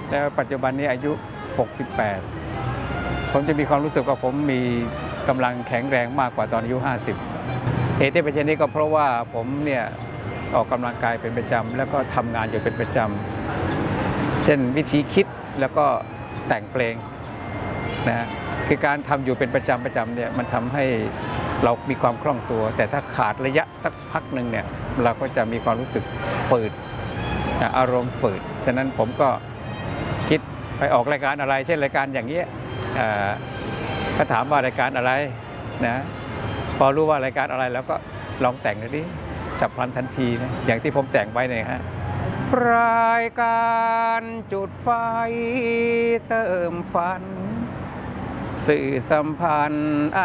แล้วปัจจุบันนี้อายุ 68 ผมจะมีความรู้สึกว่าผมมีกำลังแข็งแรงมากกว่าตอนอายุ 50 เหตุที่เป็นเช่นนี้ก็เพราะว่าผมเนี่ยออกกำลังกายเป็นประจำแล้วก็ทำงานอยู่เป็นประจำเช่นวิธีคิดแล้วก็แต่งเพลงนะคือการทำอยู่เป็นประจำเนี่ยมันทำให้เรามีความคล่องตัวแต่ถ้าขาดระยะสักพักหนึ่งเนี่ยเราก็จะมีความรู้สึกฝืดอารมณ์ฝืดฉะนั้นผมก็คิดไปออกรายการอะไรเช่นรายการอย่างนี้ก็ถามว่ารายการอะไรนะพอรู้ว่ารายการอะไรแล้วก็ลองแต่งดูดิฉับพลันทันทีนะอย่างที่ผมแต่งไว้เนี่ยฮะรายการจุดไฟเติมฝันสื่อสัมพันธ์